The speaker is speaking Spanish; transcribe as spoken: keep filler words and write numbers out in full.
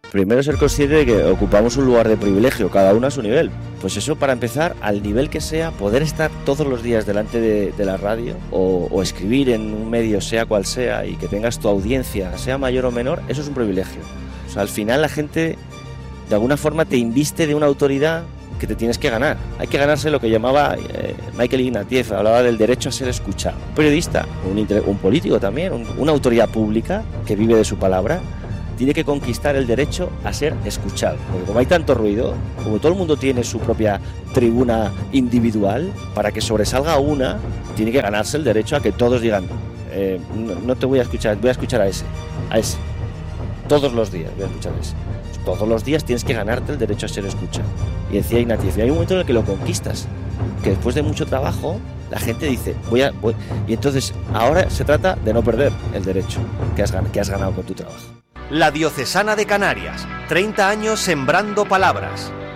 Primero ser consciente de que ocupamos un lugar de privilegio, cada uno a su nivel. Pues eso, para empezar, al nivel que sea, poder estar todos los días delante de, de la radio o, o escribir en un medio, sea cual sea, y que tengas tu audiencia, sea mayor o menor, eso es un privilegio. O sea, al final la gente, de alguna forma, te inviste de una autoridad que te tienes que ganar. Hay que ganarse lo que llamaba eh, Michael Ignatieff, hablaba del derecho a ser escuchado. Un periodista, un, un político también, un, una autoridad pública que vive de su palabra, tiene que conquistar el derecho a ser escuchado. Porque como hay tanto ruido, como todo el mundo tiene su propia tribuna individual, para que sobresalga una, tiene que ganarse el derecho a que todos digan, eh, no, no te voy a escuchar, voy a escuchar a ese, a ese. Todos los días voy a escuchar a ese. Todos los días tienes que ganarte el derecho a ser escuchado. Y decía Ignatieff, y hay un momento en el que lo conquistas, que después de mucho trabajo, la gente dice, voy a... Voy... Y entonces, ahora se trata de no perder el derecho que has, que has ganado con tu trabajo. La Diocesana de Canarias, treinta años sembrando palabras.